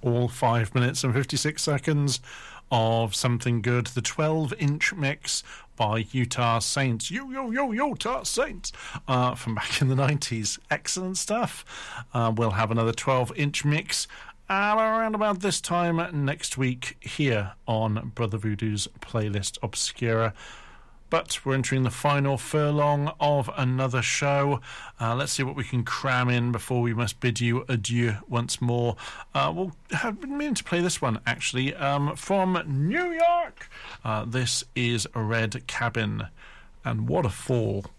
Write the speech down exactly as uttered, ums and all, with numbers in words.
all five minutes and fifty-six seconds of something good. The twelve-inch mix by Utah Saints. Yo, yo, yo, Utah Saints. Uh, from back in the nineties. Excellent stuff. Uh, we'll have another twelve-inch mix uh, around about this time next week here on Brother Voodoo's Playlist Obscura. But we're entering the final furlong of another show. Uh, let's see what we can cram in before we must bid you adieu once more. Uh, we'll have been meaning to play this one, actually, um, from New York. Uh, this is Red Cabin. And what a fall.